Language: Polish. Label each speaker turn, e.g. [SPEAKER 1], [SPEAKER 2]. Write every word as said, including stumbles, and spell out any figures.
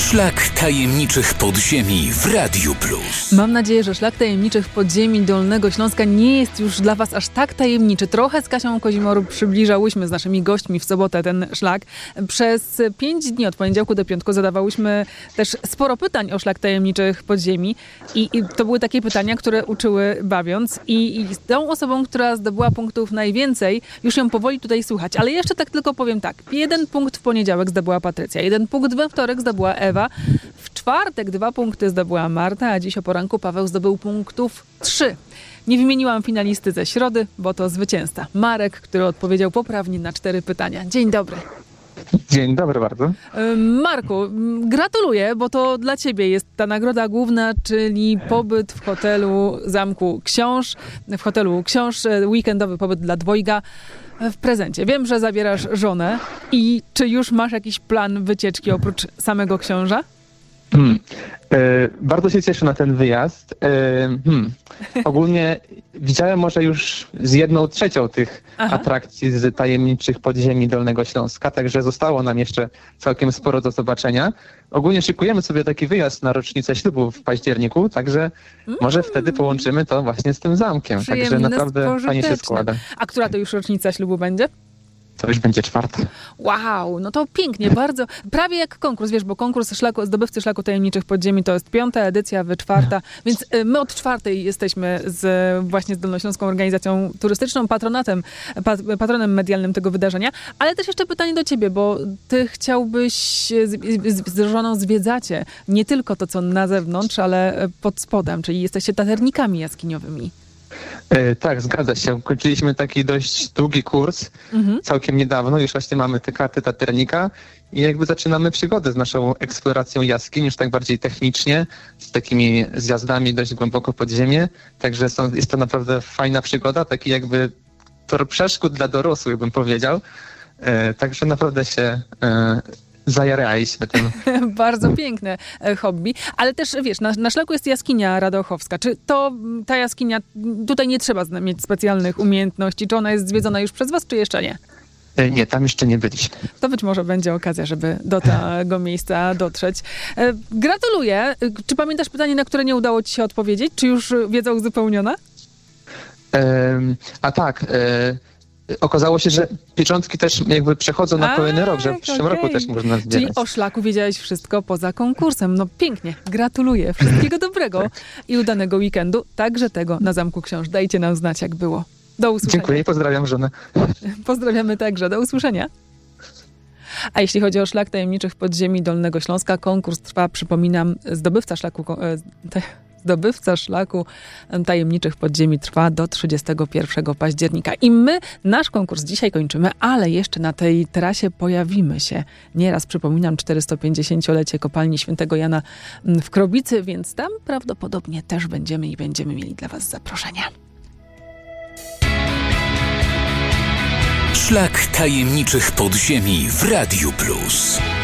[SPEAKER 1] Szlak tajemniczych podziemi w Radiu Plus.
[SPEAKER 2] Mam nadzieję, że szlak tajemniczych podziemi Dolnego Śląska nie jest już dla was aż tak tajemniczy. Trochę z Kasią Kozimoruk przybliżałyśmy z naszymi gośćmi w sobotę ten szlak. Przez pięć dni od poniedziałku do piątku zadawałyśmy też sporo pytań o szlak tajemniczych podziemi i, i to były takie pytania, które uczyły bawiąc i, i z tą osobą, która zdobyła punktów najwięcej, już ją powoli tutaj słuchać. Ale jeszcze tak tylko powiem tak. Jeden punkt w poniedziałek zdobyła Patrycja, jeden punkt we wtorek zdobyła Ewa, w czwartek dwa punkty zdobyła Marta, a dziś o poranku Paweł zdobył punktów trzy. Nie wymieniłam finalisty ze środy, bo to zwycięzca Marek, który odpowiedział poprawnie na cztery pytania. Dzień dobry.
[SPEAKER 3] Dzień dobry bardzo.
[SPEAKER 2] Marku, gratuluję, bo to dla ciebie jest ta nagroda główna, czyli pobyt w hotelu Zamku Książ, w hotelu Książ, weekendowy pobyt dla dwojga w prezencie. Wiem, że zabierasz żonę i czy już masz jakiś plan wycieczki oprócz samego książa?
[SPEAKER 3] Hmm. E, bardzo się cieszę na ten wyjazd. E, hmm. Ogólnie widziałem może już z jedną trzecią tych Aha. atrakcji z tajemniczych podziemi Dolnego Śląska, także zostało nam jeszcze całkiem sporo do zobaczenia. Ogólnie szykujemy sobie taki wyjazd na rocznicę ślubu w październiku, także mm. może wtedy połączymy to właśnie z tym zamkiem.
[SPEAKER 2] Przyjemne,
[SPEAKER 3] także naprawdę fajnie się składa.
[SPEAKER 2] A która to już rocznica ślubu będzie?
[SPEAKER 3] To już będzie czwarta.
[SPEAKER 2] Wow, no to pięknie, bardzo. Prawie jak konkurs, wiesz, bo konkurs szlaku, zdobywcy szlaku tajemniczych podziemi to jest piąta edycja, wy czwarta, więc my od czwartej jesteśmy z właśnie z Dolnośląską Organizacją Turystyczną, patronatem, pat, patronem medialnym tego wydarzenia. Ale też jeszcze pytanie do ciebie, bo ty chciałbyś, z, z, z żoną zwiedzacie nie tylko to, co na zewnątrz, ale pod spodem, czyli jesteście taternikami jaskiniowymi.
[SPEAKER 3] E, tak, zgadza się. Kończyliśmy taki dość długi kurs mhm. całkiem niedawno. Już właśnie mamy te karty taternika i jakby zaczynamy przygodę z naszą eksploracją jaskiń, już tak bardziej technicznie, z takimi zjazdami dość głęboko pod ziemię. Także są, jest to naprawdę fajna przygoda, taki jakby tor przeszkód dla dorosłych, bym powiedział. E, także naprawdę się... E, zajaraliśmy tym.
[SPEAKER 2] Bardzo piękne hobby. Ale też, wiesz, na, na szlaku jest jaskinia Radochowska. Czy to ta jaskinia, tutaj nie trzeba mieć specjalnych umiejętności? Czy ona jest zwiedzona już przez was, czy jeszcze nie?
[SPEAKER 3] Nie, tam jeszcze nie byliśmy.
[SPEAKER 2] To być może będzie okazja, żeby do tego miejsca dotrzeć. Gratuluję. Czy pamiętasz pytanie, na które nie udało ci się odpowiedzieć? Czy już wiedza uzupełniona?
[SPEAKER 3] Um, a tak, e- Okazało się, że pieczątki też jakby przechodzą na kolejny rok, że w przyszłym okay. roku też można zbierać.
[SPEAKER 2] Czyli o szlaku wiedziałeś wszystko poza konkursem. No pięknie, gratuluję. Wszystkiego dobrego tak. i udanego weekendu, także tego na Zamku Książ. Dajcie nam znać, jak było. Do usłyszenia.
[SPEAKER 3] Dziękuję i pozdrawiam żonę.
[SPEAKER 2] Pozdrawiamy także. Do usłyszenia. A jeśli chodzi o szlak tajemniczych podziemi Dolnego Śląska, konkurs trwa, przypominam, zdobywca szlaku... Te, Zdobywca szlaku tajemniczych podziemi trwa do trzydziestego pierwszego października. I my nasz konkurs dzisiaj kończymy, ale jeszcze na tej trasie pojawimy się. Nieraz, przypominam, czterystopięćdziesięciolecie kopalni Świętego Jana w Krobicy, więc tam prawdopodobnie też będziemy i będziemy mieli dla was zaproszenia.
[SPEAKER 1] Szlak tajemniczych podziemi w Radiu Plus.